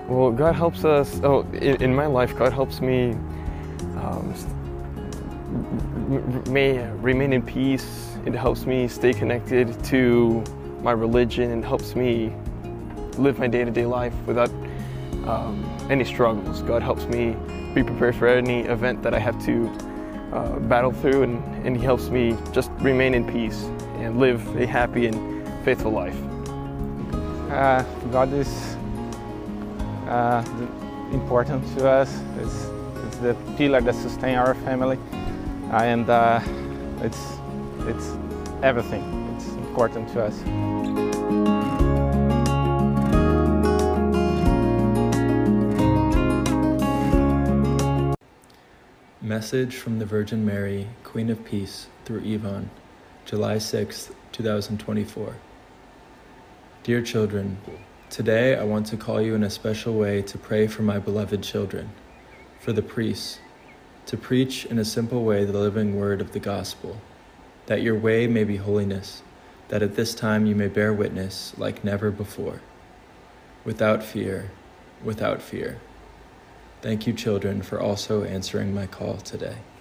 Well, God helps us. In my life, God helps me may remain in peace. It helps me stay connected to my religion and helps me live my day-to-day life without any struggles. God helps me be prepared for any event that I have to battle through, and He helps me just remain in peace and live a happy and faithful life. God is important to us. It's the pillar that sustains our family, and it's everything. It's important to us. Message from the Virgin Mary, Queen of Peace, through Yvonne, July 6, 2024. Dear children, today I want to call you in a special way to pray for my beloved children, for the priests, to preach in a simple way the living word of the gospel, that your way may be holiness, that at this time you may bear witness like never before. Without fear, without fear. Thank you, children, for also answering my call today.